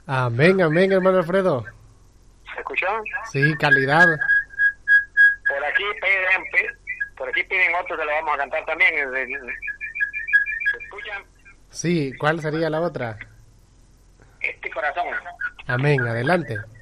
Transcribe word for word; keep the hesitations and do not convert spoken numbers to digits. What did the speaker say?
Amén, amén, hermano Alfredo. ¿Se escuchó? Sí, calidad. Por aquí piden, pi- por aquí piden otro que lo vamos a cantar también. es de- ¿Se escuchan? Sí, ¿cuál sería la otra? Este corazón. Amén, adelante.